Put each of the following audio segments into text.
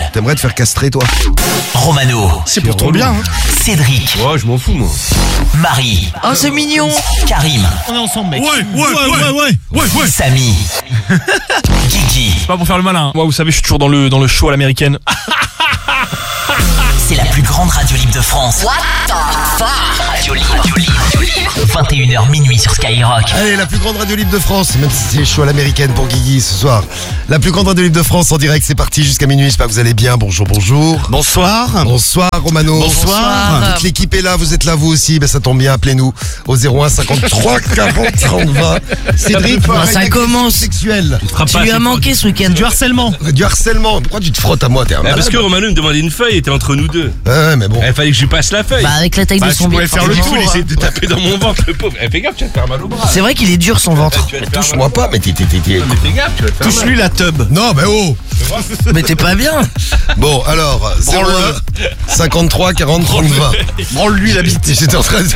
T'aimerais te faire castrer, toi? Romano. C'est pour ton bien. Cédric. Ouais, je m'en fous, moi. Marie. Oh, c'est mignon. Karim. On est ensemble, mec. Ouais. Samy. Guigui. C'est pas pour faire le malin. Moi, vous savez, je suis toujours dans le show à l'américaine. C'est la plus grande radio libre de France. What the fuck? Radio libre. 21h minuit sur Skyrock. Allez, la plus grande radio libre de France, même si c'est chaud à l'américaine pour Guigui ce soir. La plus grande radio libre de France en direct, c'est parti jusqu'à minuit. J'espère que vous allez bien. Bonjour. Bonsoir. Bonsoir, Romano. Bonsoir. Toute l'équipe est là, vous êtes là vous aussi. Ben, ça tombe bien, appelez-nous au 01 53 40 30 20. Cédric, ça commence. Sexuel. Tu lui as manqué ce week-end. Du harcèlement. Du harcèlement. Pourquoi tu te frottes à moi? T'es un malade. Parce que Romano me demandait une feuille, il était entre nous deux. Ouais, mais bon. Il fallait que je lui passe la feuille. Bah, avec la taille de son tu bide. pouvais faire le forcément. tour, il essayait de taper dans mon ventre, le pauvre. Fais gaffe, tu vas te faire mal au bras. C'est vrai qu'il est dur son ventre. Tu vas te faire Touche-moi mal. pas, mais t'es. Mais fais gaffe, tu vas te faire mal. Touche-lui la tub. Non, mais oh. Mais t'es pas bien. Bon, alors, 01 53 40 30 20. Branle-lui la bite. J'étais en train de...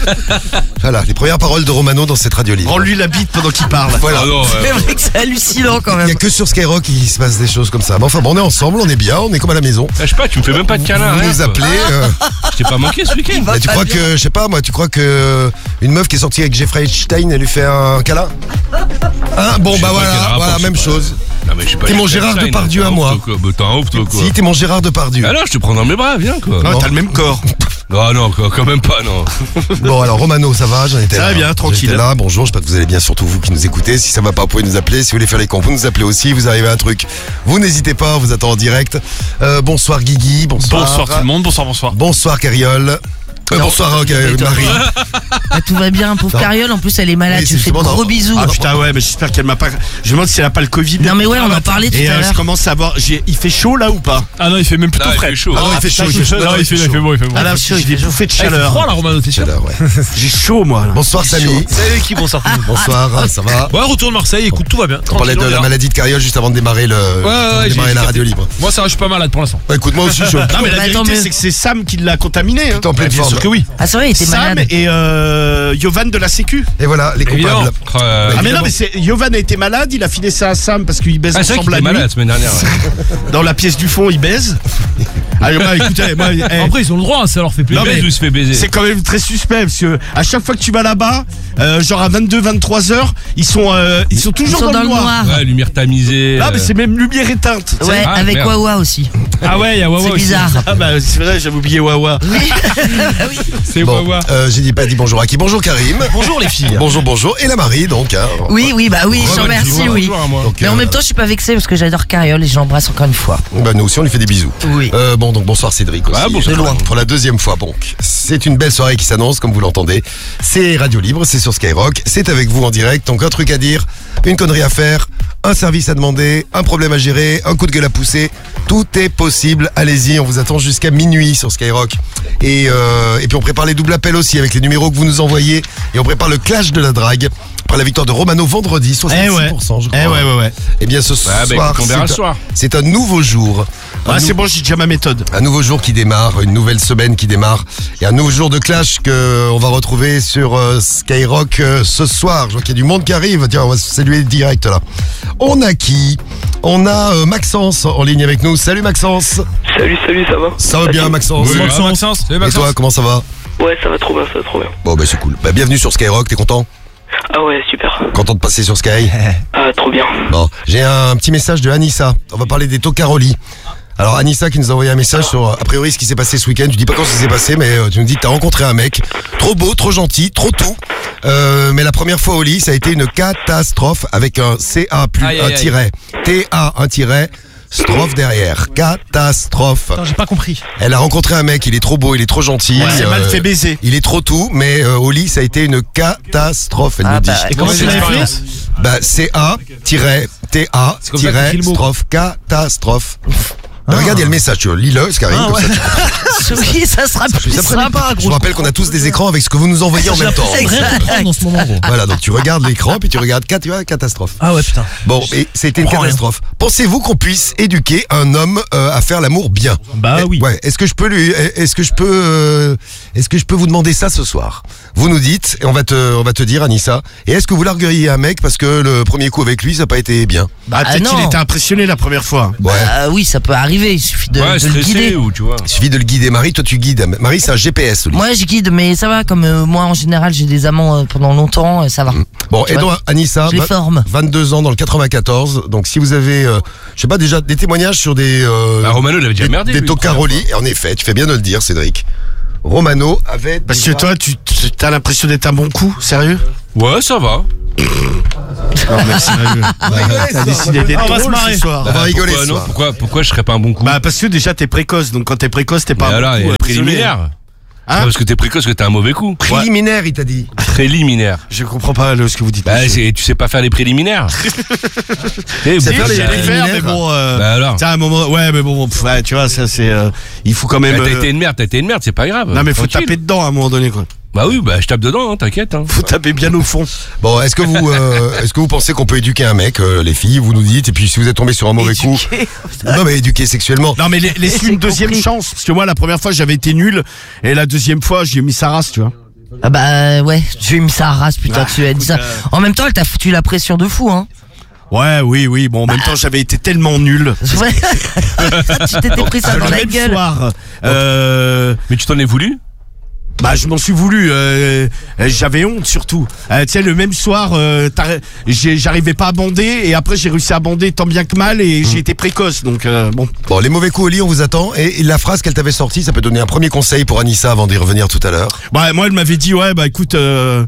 Voilà, les premières paroles de Romano dans cette radio libre. Branle-lui la bite pendant qu'il parle. Voilà. Ah non, C'est vrai que c'est hallucinant quand Il même. n'y a que sur Skyrock qu'il se passe des choses comme ça. Mais enfin, bon, on est ensemble, on est bien, on est comme à la maison. je sais pas, tu me fais même pas de câlin. Vous rien, nous quoi. appelez. Je t'ai pas manqué ce week-end. Tu crois que, je sais pas moi, tu crois que une meuf qui est sortie avec Jeffrey Epstein, elle lui fait un câlin? Hein? Bon, Je sais bah pas quel rapport, voilà, je même sais pas. chose. Non, mais je sais pas. T'es mon Jeffrey Gérard Epstein, Depardieu t'es à un moi. ouf, toi, quoi. T'es un ouf, toi, quoi. Si, t'es mon Gérard Depardieu. Alors, je te prends dans mes bras, viens, quoi. Non, t'as le même corps. Non, quand même pas, non. Bon, alors Romano, ça va? J'en étais Ça là. va bien, tranquille. J'étais là, bonjour, j'espère que vous allez bien, surtout vous qui nous écoutez. Si ça va pas, vous pouvez nous appeler. Si vous voulez faire les cons, vous nous appelez aussi. Vous arrivez à un truc, vous n'hésitez pas, on vous attend en direct. Bonsoir Guigui, Bonsoir tout le monde, bonsoir. Bonsoir Cariole. Bonsoir Marie. Bah, tout va bien, pauvre Cariole. En plus, elle est malade. Oui, Tu lui c'est fais de justement gros dans- bisous. Ah putain, ouais, mais j'espère qu'elle m'a pas. Je me demande si elle a pas le Covid. Non, mais ouais, on en parlait tout Et à je l'heure. commence à avoir. Il fait chaud là ou pas? Ah non, il fait même plutôt Là, il frais. fait chaud. Ah non, il fait chaud, il fait chaud. Non, il fait chaud. beau, il fait beau. Ah, là, chaud, il J'ai des fait chaud. bouffées de Ah, il fait chaleur. froid là, Romano, t'es sûr? Chaleur, ouais. J'ai chaud moi. Là. Bonsoir Samy. Salut qui bonsoir tout le monde. Bonsoir, ça va? Ouais, retour de Marseille, écoute, tout va bien. On parlait de la maladie de Cariole juste avant de démarrer la radio libre. Moi, ça va, je suis pas malade pour l'instant. Bah, écoute, moi aussi, je suis Non mais la Bah, tant vérité mieux. c'est que c'est Sam qui l'a contaminé. Hein. en pleine Bien forme. sûr que oui. Ah, c'est vrai, il était Sam malade. et Yovan de la Sécu. Et voilà, les Évidemment. coupables. Ah mais non mais c'est Yovan a été malade, il a filé ça à Sam parce qu'ils baisent Ah, c'est vrai ensemble qu'il la était nuit. malade la semaine dernière. Dans la pièce du fond, ils baisent. Allez, moi, écoutez, moi, Après, ils ont le droit, hein, ça leur fait plaisir. Non, mais- Il se fait baiser. c'est quand même très suspect parce que à chaque fois que tu vas là-bas, genre à 22-23 heures, ils sont toujours Ils sont dans le noir. Ouais, lumière tamisée. Ah mais c'est même lumière éteinte. tu sais. Ouais, Ah, avec merde. Wawa aussi. Ah ouais, il y a Wawa C'est aussi. bizarre. Ah bah c'est vrai, j'avais oublié Wawa. C'est Bon, Wawa. j'ai pas dit bonjour à qui? Bonjour Karim. Bonjour les filles. Bonjour. Et la Marie, donc. Hein. Oui, bah oui, je te remercie, oui. Bonjour à moi. Donc, Mais en même temps, je suis pas vexée parce que j'adore Cariole et je l'embrasse encore une fois. bah, nous aussi, on lui fait des bisous. Oui. Bon, donc bonsoir Cédric aussi. Ah, bonsoir. De loin. Pour la deuxième fois, donc. C'est une belle soirée qui s'annonce, comme vous l'entendez. C'est Radio Libre, c'est sur Skyrock. C'est avec vous en direct. Donc, un truc à dire, une connerie à faire, un service à demander, un problème à gérer, un coup de gueule à pousser. Tout est possible. Allez-y, on vous attend jusqu'à minuit sur Skyrock. Et puis, on prépare les doubles appels aussi avec les numéros que vous nous envoyez. Et on prépare le clash de la drague. Après la victoire de Romano vendredi, 66%, je crois. ouais. Eh bien, ce Ouais, bah, soir, écoute, on verra le soir. c'est un nouveau jour. Ah c'est bon, j'ai déjà ma méthode. Un nouveau jour qui démarre, une nouvelle semaine qui démarre et un nouveau jour de clash que on va retrouver sur Skyrock ce soir. Je vois qu'il y a du monde qui arrive. Tiens, on va se saluer direct là. On a qui? On a Maxence en ligne avec nous. Salut Maxence. Salut, ça va? Ça va bien Maxence? Salut, Maxence. Salut, Et Maxence. toi, comment ça va? Ouais, ça va trop bien, Bon bah c'est cool. Bah, bienvenue sur Skyrock, t'es content? Ah ouais, super. Content de passer sur Sky? Ah, trop bien. Bon, j'ai un petit message de Anissa. On va parler des Tocaroli. Alors Anissa qui nous a envoyé un message sur a priori ce qui s'est passé ce week-end. Tu dis pas quand ça s'est passé, mais tu nous dis que t'as rencontré un mec trop beau, trop gentil, trop tout. Mais la première fois au lit, ça a été une catastrophe avec un CA plus Aïe, un aïe, aïe. tiret, TA un tiret. Strophe derrière, catastrophe. Attends, j'ai pas compris. Elle a rencontré un mec, il est trop beau, il est trop gentil. Ouais, c'est mal fait baiser. Il est trop tout, mais au lit ça a été une catastrophe, elle Ah nous dit. bah, Et comment c'est tu l'avais fait? l'expérience? Bah CA-TA comme ça que t'écris le mot, quoi. catastrophe. Bah, regarde, il y a le message, tu vois, lis-le, c'est carré, comme ça, tu Oui, ça sera plus ça prend sympa. Je vous rappelle qu'on a tous des écrans avec ce que vous nous envoyez en même temps. Exact. En ce moment, gros. Voilà, donc tu regardes l'écran, puis tu regardes tu vois, catastrophe. Ah ouais, putain. Bon, et c'était une comprends catastrophe. Pensez-vous qu'on puisse éduquer un homme à faire l'amour bien? Bah oui. Ouais. Est-ce que je peux vous demander ça ce soir? Vous nous dites, et on va te dire, Anissa. Et est-ce que vous largueriez un mec parce que le premier coup avec lui, ça n'a pas été bien? Bah peut-être non. qu'il était impressionné la première fois. Ouais. Oui, ça peut arriver. arriver, il suffit de Ouais, le stressé guider. ou tu vois. Il suffit de le guider. Marie, toi tu guides. Marie, c'est un GPS au lit. Moi, je guide, mais ça va, comme moi, en général, j'ai des amants pendant longtemps, ça va. Bon, Tu et vois, donc Anissa, je les forme. 22 ans dans le 94. Donc si vous avez, je sais pas, déjà des témoignages sur des... Bah, Romano, il avait déjà merdé. Des lui, tocaroli. Et en effet, tu fais bien de le dire, Cédric. Romano avait... Parce que déjà- toi, tu as l'impression d'être un bon coup, sérieux? Ouais, ça va. Non, mec, sérieux. T'as décidé d'être On va se drôle marrer. ce soir. On va rigoler Pourquoi, ce non soir. pourquoi je serais pas un bon coup? Bah, parce que déjà, t'es précoce. Donc, quand t'es précoce, t'es pas Mais un alors, bon il y coup. a les Désolé. préliminaires. Hein Non, parce que t'es précoce, que t'as un mauvais coup. Préliminaire, il t'a dit. Préliminaire. Je comprends pas ce que vous dites. Bah, monsieur. tu sais pas faire les préliminaires. C'est Si, faire je les sais les faire, préliminaires. mais bon. Bah alors. Tiens, à un moment. Ouais, mais bon, ouais, tu vois, ça, c'est. Il faut quand même. Bah, t'as été une merde, c'est pas grave. Non, mais faut Tranquille. taper dedans à un moment donné, quoi. Bah oui, bah je tape dedans, hein, t'inquiète. Hein. Faut taper bien au fond. Bon, est-ce que vous pensez qu'on peut éduquer un mec, les filles, vous nous dites, et puis si vous êtes tombé sur un mauvais coup, non mais éduquer sexuellement. Non, mais laisse-lui une deuxième compris. chance. Parce que moi, la première fois, j'avais été nul. Et la deuxième fois, j'ai mis sa race, tu vois. Ah bah ouais, je lui ai mis sa race, putain, Ah, tu as dit ça. écoute, En même temps, elle t'a foutu la pression de fou, hein. Ouais, oui. Bon, en même temps, j'avais été tellement nul. Ouais. Tu t'étais pris ça dans Le la même gueule. soir, Mais tu t'en es voulu? bah, je m'en suis voulu. J'avais honte surtout. Tu sais, le même soir, j'arrivais pas à bander et après j'ai réussi à bander tant bien que mal et j'ai été précoce. Donc bon. Bon, les mauvais coups au lit, on vous attend. Et la phrase qu'elle t'avait sortie, ça peut donner un premier conseil pour Anissa avant d'y revenir tout à l'heure. Bah, moi, elle m'avait dit ouais, bah écoute,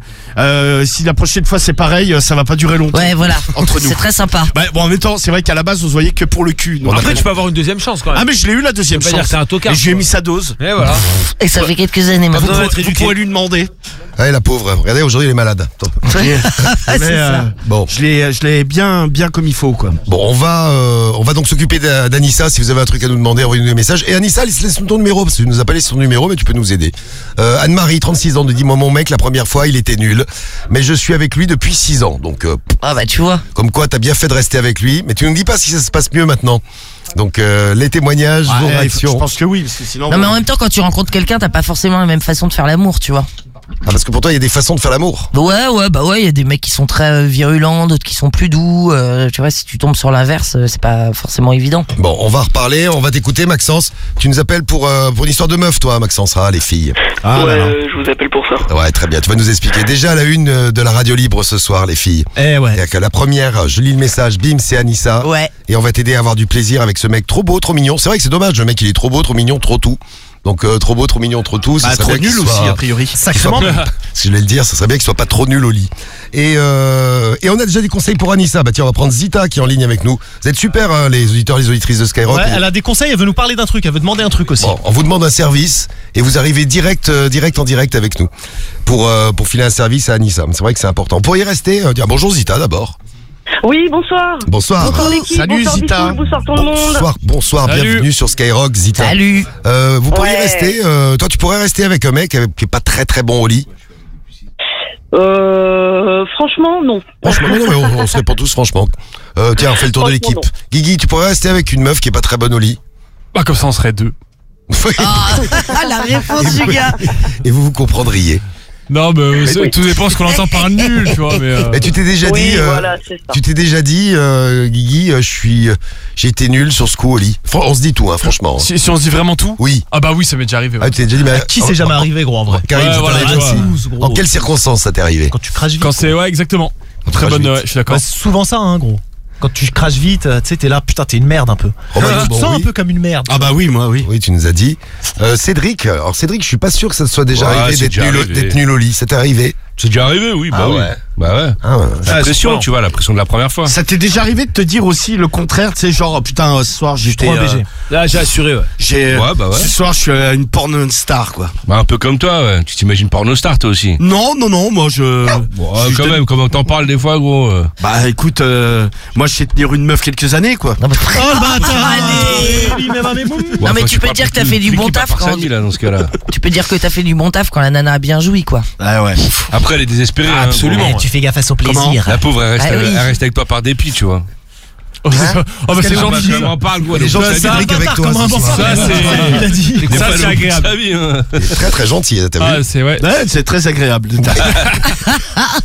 si la prochaine fois c'est pareil, ça va pas durer longtemps. Ouais, voilà. Entre nous. C'est très sympa. Bah, bon, en même temps, c'est vrai qu'à la base, on se voyait que pour le cul. Donc, Après, tu peux avoir une deuxième chance quand même. ah, mais je l'ai eu la deuxième Ça veut pas dire chance. que t'es un tocard, Et je lui ai quoi. mis sa dose. Et voilà. Et ça fait quelques années Pas maintenant. besoin d'être Vous éduqué. pourrez lui demander. Ouais, la pauvre. Regardez, aujourd'hui, elle est malade. Attends. Ouais, c'est Mais, ça. Bon. je l'ai bien comme il faut, quoi. Bon, on va donc s'occuper d'Anissa. Si vous avez un truc à nous demander, envoyez-nous des messages. Et Anissa, laisse ton numéro, parce que tu nous as pas laissé son numéro, mais tu peux nous aider. Anne-Marie, 36 ans, nous dit, moi, mon mec, la première fois, il était nul. Mais je suis avec lui depuis 6 ans. Donc, Ah bah tu vois. comme quoi, t'as bien fait de rester avec lui. Mais tu nous dis pas si ça se passe mieux maintenant. Donc, les témoignages, vos Ouais, je réactions. pense que oui, parce que sinon. Non mais en même temps, quand tu rencontres quelqu'un, t'as pas forcément la même façon de faire l'amour, tu vois. Ah, parce que pour toi, il y a des façons de faire l'amour. Ouais, bah ouais, il y a des mecs qui sont très virulents, d'autres qui sont plus doux. Tu vois, si tu tombes sur l'inverse, c'est pas forcément évident. Bon, on va reparler, on va t'écouter, Maxence. Tu nous appelles pour une histoire de meuf, toi, Maxence, les filles. Ah, ouais, là, là. je vous appelle pour ça. Ouais, très bien. Tu vas nous expliquer. Déjà, à la une de la radio libre ce soir, les filles. Eh ouais. Et que la première, je lis le message, bim, c'est Anissa. Ouais. Et on va t'aider à avoir du plaisir avec ce mec trop beau, trop mignon. C'est vrai que c'est dommage, le mec, il est trop beau, trop mignon, trop tout. Donc, trop beau, trop mignon, trop tout. ça Bah, serait trop bien qu'il nul soit- aussi, a priori. Sacrément. Si je vais le dire, ça serait bien qu'il soit pas trop nul au lit. Et on a déjà des conseils pour Anissa. Bah tiens, on va prendre Zita qui est en ligne avec nous. Vous êtes super, hein, les auditeurs, les auditrices de Skyrock. Ouais, elle a des conseils, elle veut nous parler d'un truc, elle veut demander un truc aussi. Bon, on vous demande un service et vous arrivez direct en direct avec nous pour filer un service à Anissa. C'est vrai que c'est important. Vous pourriez rester, dire bonjour Zita d'abord. Oui, bonsoir. Bonsoir. Bonsoir l'équipe, Salut, bonsoir Zita. Bichou, bonsoir tout le monde. Bonsoir, Salut. bienvenue sur Skyrock Zita. Salut. Vous pourriez Ouais. rester, toi tu pourrais rester avec un mec qui est pas très très bon au lit. Franchement, non. Franchement, non, mais on se répond tous franchement. Tiens, on fait le tour de l'équipe. Franchement, Guigui, tu pourrais rester avec une meuf qui est pas très bonne au lit. Bah comme ça on serait deux. Ah, la réponse du gars. Et vous comprendriez. Non mais tout dépend ce qu'on entend par nul, tu vois, mais... Mais tu t'es déjà Oui, dit, voilà, c'est ça. tu t'es déjà dit, Guigui, j'ai été nul sur ce coup au lit. On se dit tout, hein, franchement. Si on se dit vraiment tout. Oui. Ah bah oui, ça m'est déjà arrivé. Ah, ouais. tu t'es déjà dit, mais Qui c'est jamais arrivé, gros, en vrai? Karim, Ouais, ça voilà, t'arrive tu vois. aussi. 12, gros. En quelles circonstances ça t'est arrivé? Quand tu craches vite. Quand c'est... Ouais, exactement. Très crache bonne, vite. ouais, je suis d'accord. Bah, c'est souvent ça, hein, gros. Quand tu craches vite, tu sais, t'es là, putain, t'es une merde un peu. Romano, Tu te bon, sens oui. un peu comme une merde. Ah, bah oui, moi, oui. Oui, tu nous as dit. Cédric, alors Cédric, je suis pas sûr que ça te soit déjà Ouais, arrivé c'est déjà arrivé. d'être nul au lit. Ça t'est arrivé? C'est déjà arrivé, oui, bah Ah oui. ouais. Bah ouais. Ah, ouais. La pression, tu vois, la pression de la première fois. Ça t'est déjà arrivé de te dire aussi le contraire, tu sais, genre, oh, putain, ce soir, j'étais. Trop BG. Là, j'ai assuré, ouais. Ouais, bah ouais. Ce soir, je suis une porn star, quoi. Bah un peu comme toi, ouais. Tu t'imagines pornostar toi aussi. Non, moi, je. Bon, je quand te- même, comment t'en parles des fois, gros. Bah, écoute, moi, je sais tenir une meuf quelques années, quoi. Non, mais Oh le bâtard! Allez. Lui, même à mes moums. Non, mais tu peux dire que t'as fait du bon taf quand quand... là, dans ce cas-là. Tu peux dire que t'as fait du bon taf quand la nana a bien joui, quoi. Ah, ouais. Après, elle est désespérée. hein, Absolument. bon. Tu fais gaffe à son plaisir. La pauvre, elle reste, Ah oui. elle reste avec toi par dépit, tu vois. Oh, bah c'est qu'elle gentil. On en parle, quoi. Les gens donc, c'est ça, Cédric avec toi. comme un ce bon soir. Ça, c'est... Il a dit. des Ça, fois, c'est elle oublie agréable. sa vie, hein. Il est très très gentil, t'as Ah, vu? c'est... Ouais. Ouais, c'est très agréable.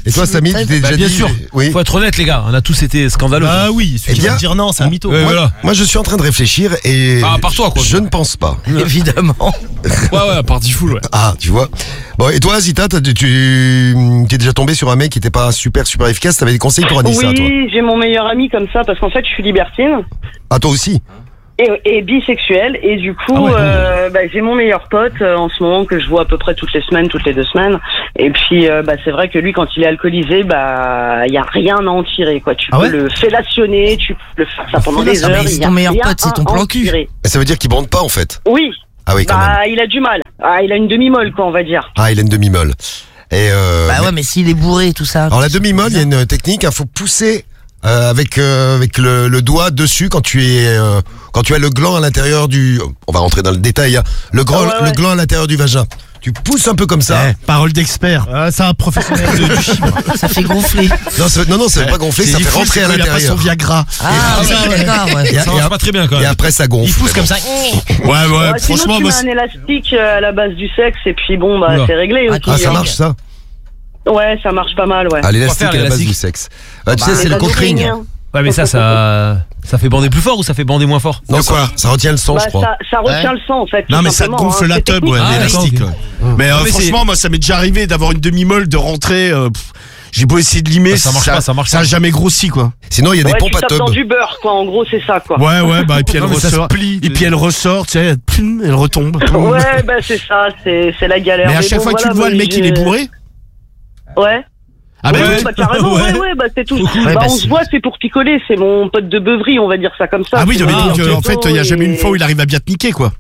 Et toi, Samy, tu t'es déjà bien dit... sûr. Oui. Faut être honnête, les gars. On a tous été scandaleux. Ah oui, celui Eh qui bien- va me dire non, c'est un mytho. Ouais, Moi, voilà. moi, je suis en train de réfléchir et... Ah, à part toi, quoi. Je ne pense pas. Évidemment. Ouais, à part Diffoul, ouais. Ah, tu vois. Bon, et toi, Zita, tu es déjà tombé sur un mec qui était pas super efficace. T'avais des conseils pour Anissa, toi? Oui, j'ai mon meilleur ami comme ça parce qu'en fait, je suis libertine Ah, toi aussi? et bisexuelle et du coup, Ah ouais. j'ai mon meilleur pote en ce moment que je vois à peu près toutes les 2 semaines. Et puis, c'est vrai que lui, quand il est alcoolisé, il y a rien à en tirer, quoi. Tu Ah peux ouais le fellationner, tu peux le faire ça pendant des Ah, mais heures. c'est il y a ton meilleur rien pote, c'est ton à en plan cul. tirer. Ça veut dire qu'il bande pas, en fait. Oui. Ah oui, quand même. Il a du mal. Ah, il a une demi-molle, quoi, on va dire. Ah, il a une demi-molle. Et Bah ouais, mais s'il est bourré et tout ça. alors la demi-molle, il y a une technique, il faut pousser avec le doigt dessus quand tu as le gland à l'intérieur du... On va rentrer dans le détail, hein. Le gland à l'intérieur du vagin. Tu pousses un peu comme ça. Parole d'expert. C'est un professionnel du chiffre. Ça fait gonfler. Non, ça fait pas gonfler, ça fait rentrer à Il a pas son l'intérieur. Viagra. Ah, oui, d'accord, ouais. Et, Ça marche pas très bien, quand et même. après, ça gonfle. Il pousse comme ça. Ouais, Sinon, franchement, tu moi, mets un élastique à la base du sexe et puis bon, Oula. c'est réglé. Ah, aussi, Ah, ça hein. marche, ça? Ouais, ça marche pas mal, ouais. Ah, l'élastique faire, à la base l'élastique du sexe. Tu sais, c'est le ça cockring. douille, hein. Ouais, mais ça fait bander plus fort ou ça fait bander moins fort? Non, ça retient le sang, je crois. Ça retient le sang, en fait. non, tout mais ça te simplement, gonfle hein. la C'est teub, technique. ouais, Ah, l'élastique. d'accord, ouais. Mais mais franchement, moi, ça m'est déjà arrivé d'avoir une demi-molle, de rentrer. J'ai beau essayer de limer, Bah, ça marche pas, ça marche ça a pas. jamais grossi, quoi. Sinon, il y a des Ouais, pompes tu à tapes tub. dans du beurre, quoi. En gros, c'est ça, quoi. Ouais, bah, et puis elle Non, mais ça se ressort. plie. Et puis elle ressort, tu sais, elle retombe. Ouais, c'est ça, c'est la galère. Mais à chaque bon, fois que tu voilà, le vois, le moi, mec, il est bourré. Ouais. Ah, Ouais, bah, carrément, ouais. c'est tout. Ouais, on c'est- se voit, c'est pour picoler, c'est mon pote de beuverie, on va dire ça comme ça. Ah oui, C'est mais vraiment donc, un en fait, poteau il y a jamais et- une fois où il arrive à bien te niquer, quoi.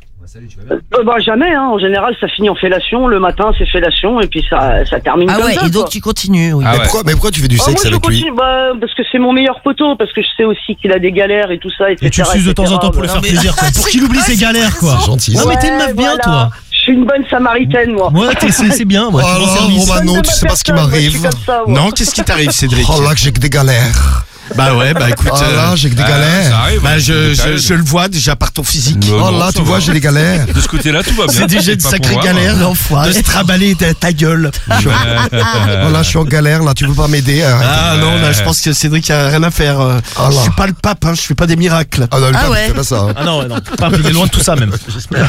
Jamais, hein. En général, ça finit en fellation. Le matin, c'est fellation, et puis ça termine Ah comme ouais, ça. et donc quoi. tu continues, oui. Ah Mais ouais. pourquoi tu fais du Moi, sexe je avec lui? continue, parce que c'est mon meilleur poteau, parce que je sais aussi qu'il a des galères et tout ça, etc. Et tu le suces de temps en temps pour lui faire plaisir, quoi. Pour qu'il oublie ses galères, quoi. C'est gentil. Ouais, ça. mais t'es une meuf bien, voilà. toi. Je suis une bonne samaritaine, moi. Ouais, c'est bien, moi. Oh Tu rends là, service. Romano, Bonne tu de sais ma pas ce qui personne, moi, je m'arrive. suis comme ça, moi. Non, qu'est-ce qui t'arrive, Cédric? Oh là, que j'ai que des galères. Bah ouais, bah écoute. Oh là, j'ai que des Ça galères. arrive. Bah hein, je le vois déjà par ton physique. Non, Oh non, là, ça tu va. vois, j'ai des galères. De ce côté-là, tout va bien. C'est déjà une Pas sacrée pour voir, galère, hein. l'enfoiré. De se trimballer ta gueule. Oh là, je suis en galère, là, tu peux pas m'aider. Arrête. Ah non, là, je pense que Cédric a rien à faire. Ah Je là. suis pas le pape, hein, je fais pas des miracles. Ah non, le Ah pape, ouais. fais pas ça. hein. Ah non, pas, il est loin de tout ça, même.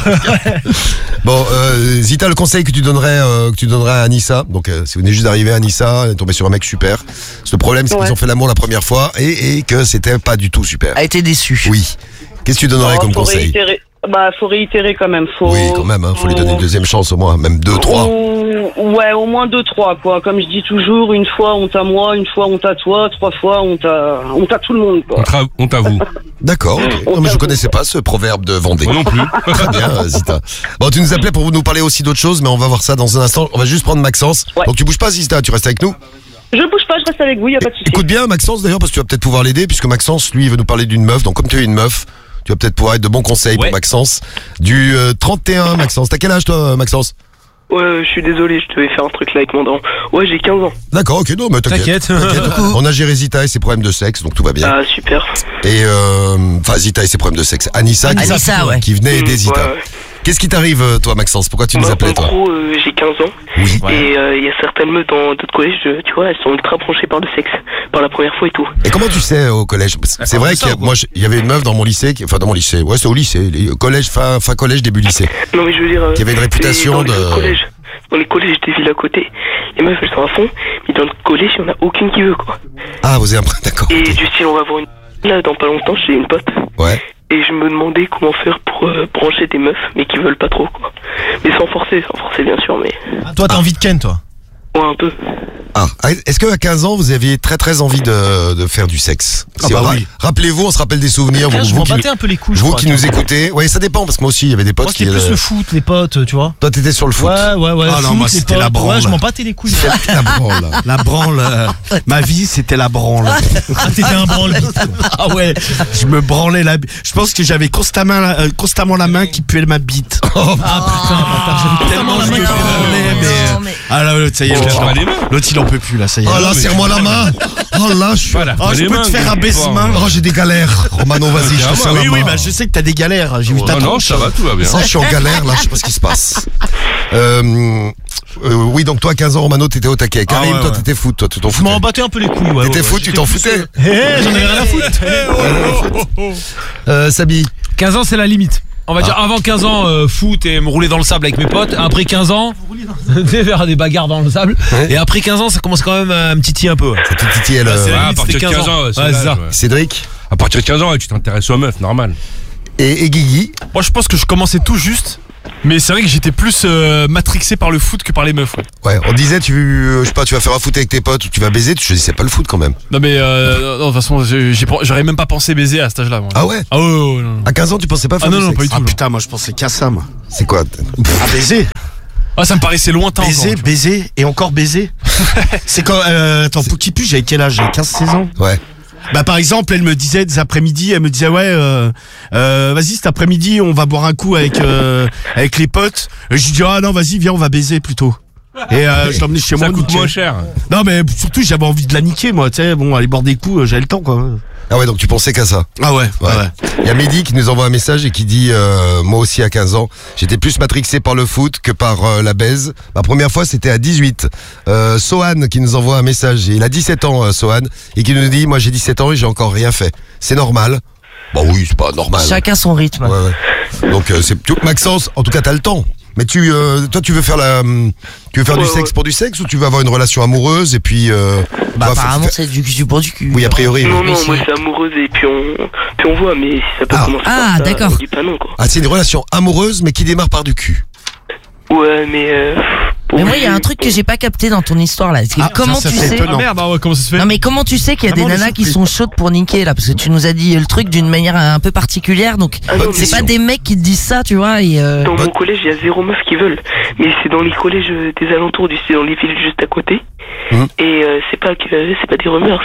Bon, Zita, le conseil que tu donnerais à Anissa. Donc, si vous venez juste d'arriver à Anissa, elle est tombée sur un mec super. Le problème, c'est qu'ils Ouais. ont fait l'amour la première fois et que c'était pas du tout super. A été déçu. Oui. Qu'est-ce que tu donnerais comme faut conseil? réitérer. Faut réitérer quand même. Oui, quand même, faut lui donner une deuxième chance au moins, même 2, 3. Ouais, au moins 2-3, quoi. Comme je dis toujours, une fois honte à moi, une fois honte à toi, 3 fois honte à tout le monde, quoi. On t'avoue. D'accord, ok. Non, mais je connaissais pas ce proverbe de Vendée. Moi non plus. Très bien, Zita. Bon, tu nous appelais pour nous parler aussi d'autres choses, mais on va voir ça dans un instant. On va juste prendre Maxence. Ouais. Donc tu bouges pas, Zita, tu restes avec nous. Je bouge pas, je reste avec vous, y a pas de souci. Écoute bien, Maxence, d'ailleurs, parce que tu vas peut-être pouvoir l'aider, puisque Maxence, lui, il veut nous parler d'une meuf. Donc comme tu es une meuf, tu vas peut-être pouvoir être de bons conseils pour Ouais. Maxence. Du 31, Maxence. T'as quel âge, toi, Maxence? Ouais, je suis désolé, je devais faire un truc là avec mon dent. Ouais, j'ai 15 ans. D'accord, ok, non, mais t'inquiète. T'inquiète. On a géré Zita et ses problèmes de sexe, donc tout va bien. Ah, super. Et enfin, Zita et ses problèmes de sexe. Anissa, Anissa, ouais. qui venait aider Zita. Ouais. Qu'est-ce qui t'arrive, toi, Maxence? Pourquoi tu nous Moi, appelais, en toi? gros, j'ai 15 ans. Oui. Et il y a certaines meufs dans d'autres collèges, tu vois, elles sont ultra branchées par le sexe. Par la première fois et tout. Et comment tu sais au collège? C'est vrai qu'il y a, moi, il y avait une meuf dans mon lycée, enfin dans mon lycée, ouais, c'est au lycée, collège, fin collège, début lycée. Non, mais je veux dire. Qui avait une réputation c'est dans de- les collèges. Dans les collèges des villes à côté, les meufs elles sont à fond, mais dans le collège, il n'y en a aucune qui veut, quoi. Ah, vous avez un d'accord. Et ok. du style, on va voir une. Là, dans pas longtemps, j'ai une pote. Ouais. Et je me demandais comment faire pour brancher des meufs, mais qui veulent pas trop, quoi. Mais sans forcer bien sûr, mais. Toi, t'as envie de Ken, toi. Ouais, un peu. Ah, est-ce qu'à 15 ans, vous aviez très envie de faire du sexe? Ah bah oui. Rappelez-vous, on se rappelle des souvenirs. Je Vous m'en qui, battais un peu les couilles, je vous crois, qui tu nous vois. écoutez. Ouais, ça dépend, parce que moi aussi, il y avait des potes Moi, qui... c'était plus le foot, les potes, tu vois. Toi, t'étais sur le foot. Ouais. Ah non, foot, moi, les c'était la potes. branle. Ouais, je m'en battais les couilles. La branle. La branle. Ma vie, c'était la branle. Ah, t'étais un branle. Ah ouais, je me branlais la. Je pense que j'avais constamment la main qui puait ma bite. Ah putain, bâtard, j'avais Tellement tellement je la me main. branlais, mais. Non, mais- Ah là, l'autre, ça y est, Oh, l'autre, pas les mains. l'autre, il en peut plus là, ça y est. Oh là, mais serre-moi la main. Oh là, je suis... Voilà. Oh, je Les peux mains, te faire un gros, baise-main. Oh, j'ai des galères. Romano, vas-y, je te serre la Oui, main. oui, bah je sais que t'as des galères. J'ai vu ta Non, tronche. ça va, tout va bien. Ça, je suis en galère, là, je sais pas ce qui se passe. Oui, donc toi, à 15 ans, Romano, t'étais au taquet. Karim, ouais, toi, ouais. t'étais foot. Toi, tu t'en Je foutais. m'en battais un peu les couilles, ouais. T'étais ouais, foot, ouais. tu t'en foutais. J'en ai rien à foutre. Sabi. 15 ans, c'est la limite. On va dire avant 15 ans, foot et me rouler dans le sable avec mes potes. Après 15 ans, faire des bagarres dans le sable. Ouais. Et après 15 ans, ça commence quand même à me titiller un peu. Ouais. Ça te titillait, c'est Ouais, la à limite, partir de c'était 15 ans, Ouais, c'est c'est l'âge, ça. ouais. Cédric À partir de 15 ans, tu t'intéresses aux meufs, normal. et Guigui. Moi, je pense que je commençais tout juste. Mais c'est vrai que j'étais plus matrixé par le foot que par les meufs. Ouais. Ouais, on disait, je sais pas, tu vas faire un foot avec tes potes ou tu vas baiser, tu choisissais pas le foot quand même. Non, mais non, de toute façon, j'aurais même pas pensé baiser à cet âge-là. Moi. Ah ouais? Ah ouais, ouais, non. À 15 ans, tu pensais pas faire Ah non, du non, sexe pas du tout. Ah non. putain, moi je pensais qu'à ça, moi. C'est quoi? Ah, baiser. Ah, ça me paraissait lointain. Baiser, encore, baiser et encore baiser. C'est quand. Attends, Pouki Pu, j'avais quel âge? J'avais 15-16 ans. Ouais. Bah par exemple, elle me disait des après-midi, elle me disait ouais, vas-y cet après-midi on va boire un coup avec les potes. Et je lui dis ah non vas-y viens on va baiser plutôt. Et je l'emmenais chez moi. Ça coûte niquer. moins cher. Non mais surtout j'avais envie de la niquer moi, tu sais bon aller boire des coups, j'avais le temps quoi. Ah ouais, donc tu pensais qu'à ça. Ah ouais. Ouais. Il y a Mehdi qui nous envoie un message et qui dit moi aussi à 15 ans, j'étais plus matrixé par le foot que par la baise. Ma première fois c'était à 18. Sohan qui nous envoie un message, il a 17 ans Sohan, et qui nous dit moi j'ai 17 ans et j'ai encore rien fait. C'est normal. Bon oui, c'est pas normal. Chacun son rythme. Ouais, ouais. Donc c'est tout. Maxence, en tout cas t'as le temps. Mais toi tu veux faire du Ouais, sexe ouais. pour du sexe ou tu veux avoir une relation amoureuse et puis Bah, bref, apparemment, c'est du cul pour du cul. oui a priori. Non, Mais non, si. moi c'est amoureuse et puis on voit, mais si ça peut Ah. commencer Ah, par ça, d'accord. on dit pas non, quoi. Ah c'est une relation amoureuse mais qui démarre par du cul. Ouais, mais... Mais moi, il y a un truc que j'ai pas capté dans ton histoire là. C'est que Ah, comment ça tu fait sais étonnant. Ah merde, ah ouais, comment ça se fait? Non mais comment tu sais qu'il y a des Vraiment, les nanas gens qui plus- sont chaudes pour niquer là? Parce que tu nous as dit le truc d'une manière un peu particulière, donc Ah non, c'est mais pas des mecs qui te disent ça, tu vois. Et Dans mon collège, il y a 0 meufs qui veulent. Mais c'est dans les collèges des alentours, c'est dans les villes juste à côté. Mhm. Et c'est pas des rumeurs,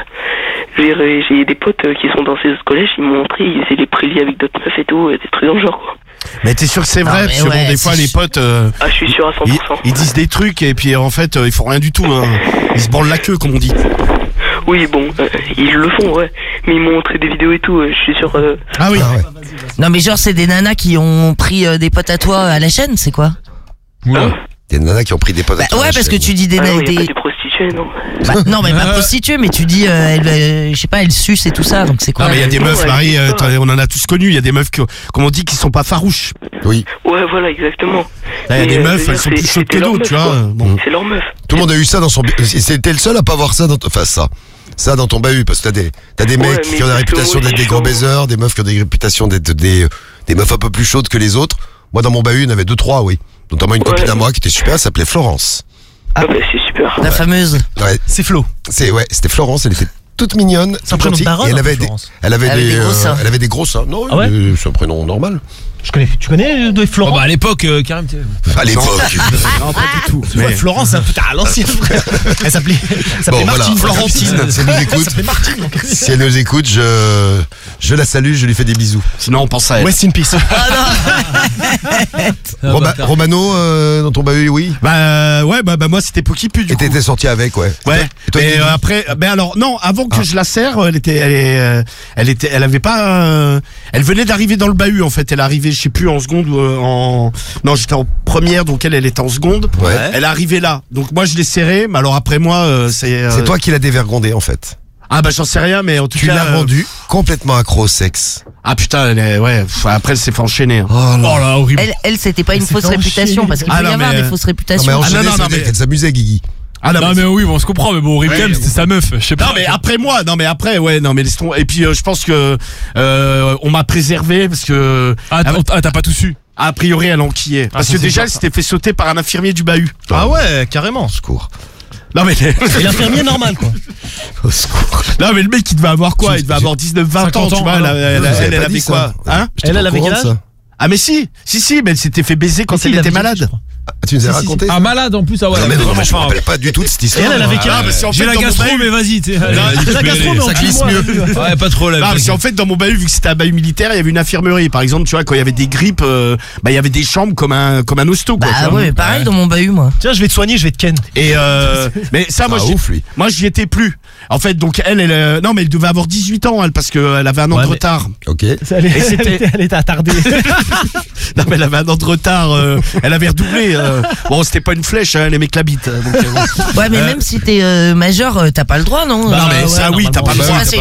j'ai des potes qui sont dans ces autres collèges, ils m'ont montré, ils faisaient les prélis avec d'autres meufs et tout, des trucs dans le genre, quoi. Mais t'es sûr que c'est Non, vrai? mais Parce que ouais, bon des fois c'est- les potes Ah, je suis sûr à 100%. ils disent des trucs et puis en fait ils font rien du tout. Hein. Ils se branlent la queue comme on dit. Oui, bon, ils le font, ouais. Mais ils m'ont montré des vidéos et tout, je suis sûr... Ah oui. Ah ouais. non mais genre c'est des nanas qui ont pris des potes à toi à la chaîne, c'est quoi? Oula. Des nanas qui ont pris des potes à Bah, toi, ouais parce que chaîne. tu dis des, Ah non, il y a des... pas des prostituées, non. Bah, non mais pas prostituées, mais tu dis je sais pas, elles sucent et tout ça, donc c'est quoi? Non mais il y a des Ouais, meufs, ouais, Marie, c'est ça. on en a tous connu. Il y a des meufs comme on dit qui sont pas farouches. Oui. Ouais, voilà, exactement. Là, il y a Mais, des je meufs, veux elles dire, sont plus chaudes c'était que leur d'autres, tu meuf, vois. quoi. Bon. C'est leur meuf. Tout le monde a eu ça dans son. C'était le seul à pas avoir ça dans. Enfin ça dans ton bahut parce que t'as des mecs Ouais, qui mais ont la parce que réputation moi d'être des aussi, grands je- baiseurs, des meufs qui ont des réputations d'être des meufs un peu plus chaudes que les autres. Moi dans mon bahut, il y en avait 2-3, oui. Notamment une Ouais. copine à moi qui était super, elle s'appelait Florence. Ah bah c'est super. La fameuse. Ouais, C'est Flo. c'était Florence, elle était toute mignonne, C'est un toute prénom de gentille, baronne, et elle un avait peu, des, Florence. elle avait Avec des gros seins. elle avait des gros seins. Non, Ah ouais c'est un prénom normal. Tu connais Florent? Oh, bah à l'époque, Karim, t'es- À l'époque. Non, pas du tout. Ouais, Mais Florence, c'est un peu à l'ancienne, frère. Elle s'appelait Bon, Martine. voilà. Florentine. Si elle nous Elle écoute, s'appelait Martine. donc. si elle nous écoute, je la salue, je lui fais des bisous. sinon on pense à elle. West in peace. Romano, dans ton bahut, oui. Bah ouais, bah moi c'était Pouki Pu du Et coup. t'étais sorti avec, ouais. Ouais. Et toi, Mais Guigui après, ben alors non, avant que je la serre, elle avait pas, elle venait d'arriver dans le bahut en fait. Elle est arrivée, je sais plus en seconde ou non, j'étais en première, donc elle était en seconde. Ouais. Elle est arrivée là, donc moi je l'ai serrée. Mais alors après moi, c'est. C'est toi qui l'as dévergondé en fait. Ah bah j'en sais rien, mais en tout Tu cas. l'as rendu complètement accro au sexe. Ah putain, ouais. Après elle s'est fait enchaîner. Hein. Oh Oh là, horrible. Elle c'était pas une s'est fausse fait réputation enchaîner. parce qu'il Ah peut y non, avoir mais- des fausses Non réputations. mais non, enchaîner, non, ça veut mais- dire qu'elle s'amusait, Guigui. Ah Non mais oui, bon, on se comprend, mais bon, horrible Ouais, quand même, mais c'était sa meuf, je sais pas. Non mais après moi, non mais après ouais, non mais laisse tomber. Et puis je pense que on m'a préservé parce que Ah, t'as pas tout su. a priori elle enquillait. Parce ça, que c'est déjà bien, elle ça. s'était fait sauter par un infirmier du bahut. Ah ouais, carrément. Au secours. Non mais Et l'infirmier normal, quoi. Au secours. non mais le mec il devait avoir quoi? Il devait avoir 19 20 ans, 50 tu vois, ans, elle, alors. elle, Vous elle, avez elle pas avait dit quoi? ça. Hein? J'étais Elle, pas elle au avait courant quel de âge ça. Ah mais si, mais elle s'était fait baiser quand Si, elle il était avait malade. dit, je crois. Ah, tu nous as raconté Ah, malade en plus, ah ouais. Non mais non, mais je me Enfin, rappelle pas du tout de cette Et histoire. elle avait quel Ah, âge? parce qu'en J'ai fait, la dans mon gastro, bahut- mais vas-y, t'es. La gastro, mais en ça glisse plus, moi, mieux. Ouais, pas trop là. Non, parce qu'en fait, dans mon bahut, vu que c'était un bahut militaire, il y avait une infirmerie. Par exemple, tu vois, quand il y avait des grippes, bah, il y avait des chambres comme un hosto, quoi. tu Bah vois. ouais, mais pareil dans mon bahut moi. Tiens, je vais te soigner, je vais te ken. Et mais ça, moi, Ah, ouf, lui. moi, j'y étais plus. En fait, donc non, mais elle devait avoir 18 ans, elle, parce qu'elle avait un an de retard. Ok. Elle était attardée. Non, mais elle avait un an de retard. Elle avait redoublé. Bon, c'était pas une flèche, hein, elle aimait que la bite. Donc, Ouais, mais même si t'es majeur, t'as pas le droit, non? non, mais ça, oui, t'as pas le droit. C'est